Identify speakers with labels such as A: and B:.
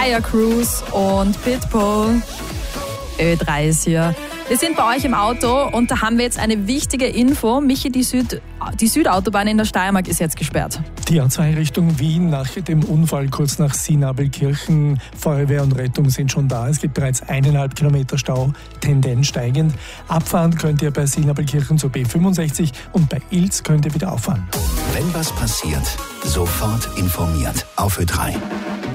A: Mariah Cruz und Pitbull. Ö3 ist hier. Wir sind bei euch im Auto und da haben wir jetzt eine wichtige Info. Michi, die Südautobahn in der Steiermark ist jetzt gesperrt.
B: Die A2 Richtung Wien nach dem Unfall kurz nach Sinabelkirchen. Feuerwehr und Rettung sind schon da. Es gibt bereits 1,5 Kilometer Stau, Tendenz steigend. Abfahren könnt ihr bei Sinabelkirchen zur B65 und bei Ilz könnt ihr wieder auffahren.
C: Wenn was passiert, sofort informiert auf Ö3.